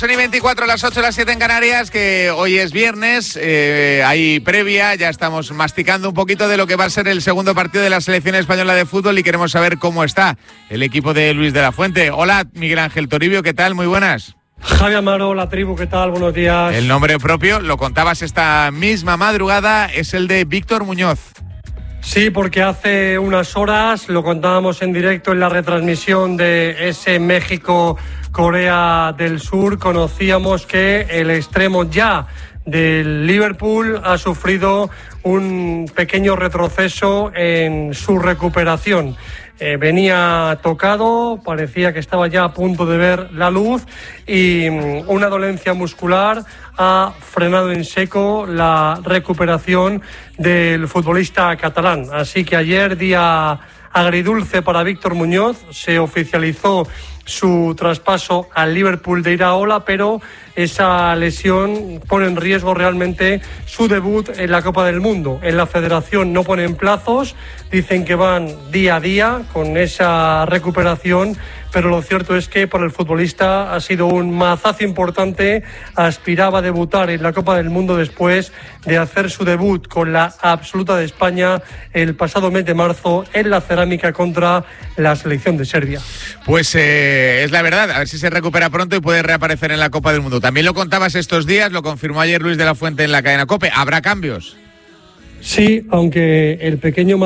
Son y 24, las 8, las 7 en Canarias, que hoy es viernes, hay previa, ya estamos masticando un poquito de lo que va a ser el segundo partido de la selección española de fútbol y queremos saber cómo está el equipo de Luis de la Fuente. Hola, Miguel Ángel Toribio, ¿qué tal? Muy buenas. Javi Amaro, la tribu, ¿qué tal? Buenos días. El nombre propio, lo contabas esta misma madrugada, es el de Víctor Muñoz. Sí, porque hace unas horas lo contábamos en directo en la retransmisión de ese México-Corea del Sur. Conocíamos que el extremo ya del Liverpool ha sufrido un pequeño retroceso en su recuperación. Venía tocado, parecía que estaba ya a punto de ver la luz y una dolencia muscular ha frenado en seco la recuperación del futbolista catalán. Así que ayer, día agridulce para Víctor Muñoz, se oficializó su traspaso al Liverpool de Iraola, pero esa lesión pone en riesgo realmente su debut en la Copa del Mundo. En la federación no ponen plazos, dicen que van día a día con esa recuperación, pero lo cierto es que para el futbolista ha sido un mazazo importante. Aspiraba a debutar en la Copa del Mundo después de hacer su debut con la absoluta de España el pasado mes de marzo en la cerámica contra la selección de Serbia. Pues es la verdad, a ver si se recupera pronto y puede reaparecer en la Copa del Mundo. También lo contabas estos días, lo confirmó ayer Luis de la Fuente en la cadena COPE. ¿Habrá cambios? Sí, aunque el pequeño